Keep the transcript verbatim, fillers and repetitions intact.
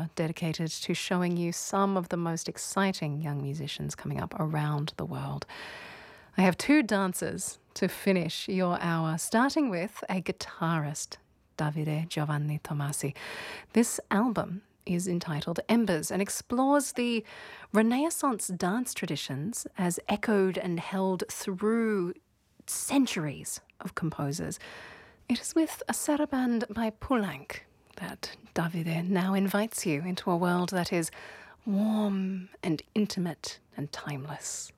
hour dedicated to showing you some of the most exciting young musicians coming up around the world. I have two dancers to finish your hour, starting with a guitarist, Davide Giovanni Tomasi. This album is entitled Embers and explores the Renaissance dance traditions as echoed and held through centuries of composers. It is with a saraband by Poulenc that Davide now invites you into a world that is warm and intimate and timeless.